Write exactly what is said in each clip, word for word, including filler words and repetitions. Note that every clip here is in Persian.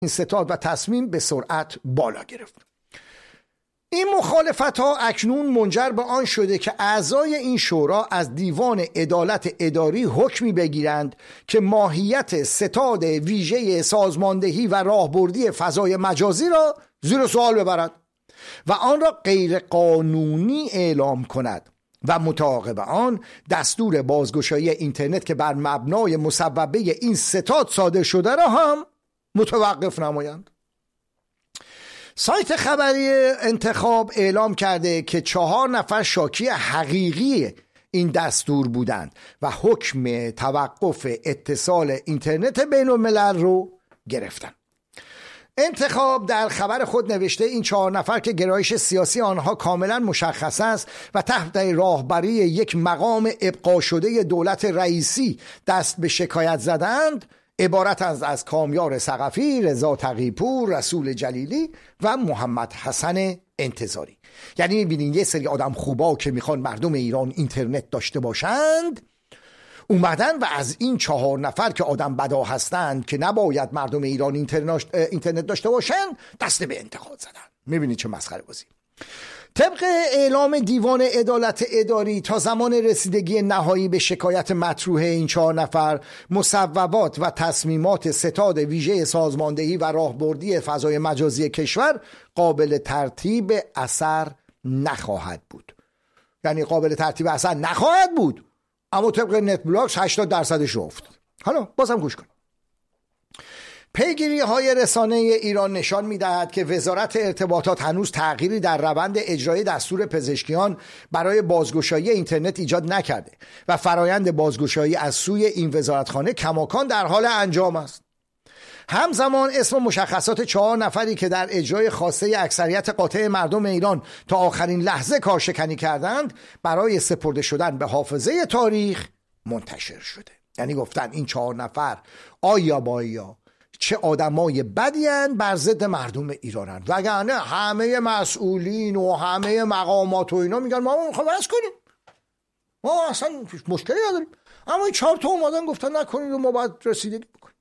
این ستاد و تصمیم به سرعت بالا گرفت. این مخالفت ها اکنون منجر به آن شده که اعضای این شورا از دیوان عدالت اداری حکمی بگیرند که ماهیت ستاد ویژه سازماندهی و راهبردی فضای مجازی را زیر سوال ببرد و آن را غیر قانونی اعلام کند و متعاقب آن دستور بازگشایی اینترنت که بر مبنای مصوبه این ستاد صادر شده را هم متوقف نمایند. سایت خبری انتخاب اعلام کرده که چهار نفر شاکی حقیقی این دستور بودند و حکم توقف اتصال اینترنت بین الملل رو گرفتن. انتخاب در خبر خود نوشته این چهار نفر که گرایش سیاسی آنها کاملا مشخص است و تحت راهبری یک مقام ابقا شده دولت رئیسی دست به شکایت زدند عبارت از از کامیار ثقفی، رضا تقی‌پور، رسول جلیلی و محمد حسن انتظاری. یعنی می‌بینین یه سری آدم خوبا که میخوان مردم ایران اینترنت داشته باشند اومدن و از این چهار نفر که آدم بدا هستند که نباید مردم ایران اینترنت داشته باشند دست به انتقاد زدن. می‌بینید چه مسخره بازی. طبق اعلام دیوان عدالت اداری تا زمان رسیدگی نهایی به شکایت مطروح این چهار نفر مصوبات و تصمیمات ستاد ویژه سازماندهی و راهبردی فضای مجازی کشور قابل ترتیب اثر نخواهد بود. یعنی قابل ترتیب اثر نخواهد بود، اما طبق نت بلاکس هشتاد درصدش رو افتاد. حالا بازم گوش کن. پیگیری های رسانه ایران نشان می‌دهد که وزارت ارتباطات هنوز تغییری در روند اجرای دستور پزشکیان برای بازگشایی اینترنت ایجاد نکرده و فرایند بازگشایی از سوی این وزارتخانه کماکان در حال انجام است. همزمان اسم مشخصات چهار نفری که در اجرای خواسته اکثریت قاطع مردم ایران تا آخرین لحظه کارشکنی کردند برای سپرده شدن به حافظه تاریخ منتشر شده. یعنی گفتن این چهار نفر آیا بایا چه آدمای بدی هستند بر ضد مردم ایرانند، وگرنه همه مسئولین و همه مقامات و اینا میگن ما اون خواهد کنیم، ما اصلا مشکلی نداریم، اما این چهار تا اومدن گفتن نکنید و ما باید رسیدگی بکنیم.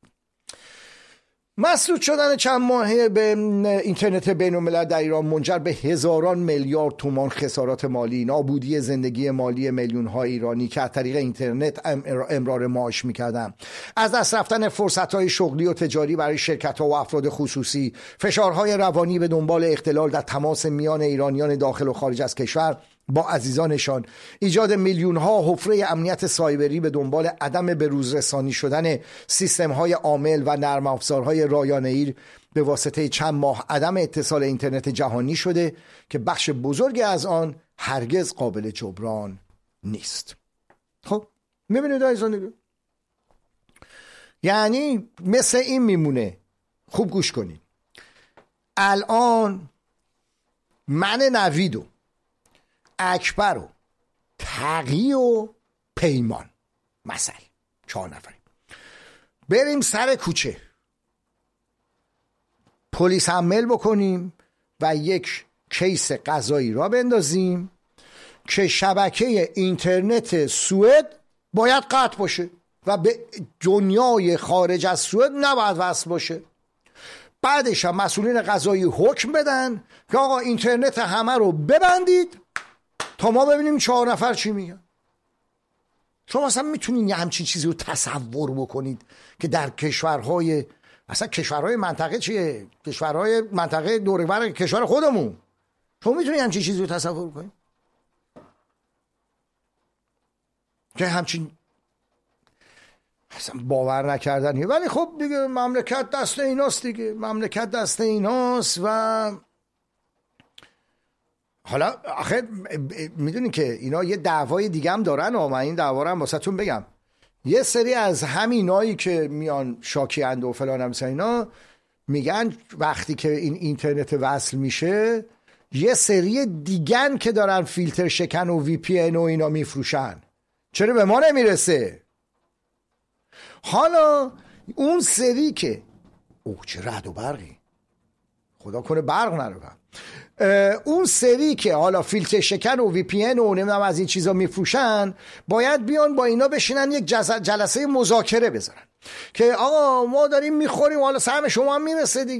مسدود شدن چند ماهه به اینترنت بین الملل در ایران منجر به هزاران میلیارد تومان خسارات مالی، نابودی زندگی مالی میلیون ها ایرانی که از طریق اینترنت امرار معاش میکردن، از دست رفتن فرصت های شغلی و تجاری برای شرکت ها و افراد خصوصی، فشارهای روانی به دنبال اختلال در تماس میان ایرانیان داخل و خارج از کشور با عزیزانشان، ایجاد میلیون ها حفره امنیت سایبری به دنبال عدم بروز رسانی شدن سیستم های عامل و نرم افزارهای رایانه‌ای به واسطه چند ماه عدم اتصال اینترنت جهانی شده که بخش بزرگی از آن هرگز قابل جبران نیست. خب میبینید عزیزان دیگه، یعنی مثل این میمونه. خوب گوش کنید. الان من نویدو اکبر و تقی و پیمان مثلا چهار نفری بریم سر کوچه پلیس حمل بکنیم و یک کیس قضایی را بندازیم که شبکه اینترنت سوئد باید قطع باشه و به دنیای خارج از سوئد نباید وصل باشه. بعدش هم مسئولین قضایی حکم بدن که آقا اینترنت همه رو ببندید تا ما ببینیم چهار نفر چی میگن. شما اصلا میتونین یه همچین چیزی رو تصور بکنید که در کشورهای اصلا کشورهای منطقه چیه؟ کشورهای منطقه دور و بر کشور خودمون شما میتونید همچین چیزی رو تصور بکنید که همچین اصلا باور نکردنیه. ولی خب دیگه مملکت دست ایناست دیگه، مملکت دست ایناست. و حالا آخه میدونی که اینا یه دعوای دیگه هم دارن و من این دعوا رو هم واسهتون بگم. یه سری از همینایی که میان شاکی اند و فلان هم اینا میگن وقتی که این اینترنت وصل میشه یه سری دیگن که دارن فیلتر شکن و وی پی ان و اینا میفروشن، چرا به ما نمیرسه؟ حالا اون سری که اوه چه رعد و برقی، خدا کنه برق نروم، اون سری که حالا فیلتر شکن و وی پی ان و نمیدونم از این چیزا میفروشن باید بیان با اینا بشینن یک جلسه مذاکره بذارن که آقا ما داریم میخوریم حالا سهم شما هم میرسه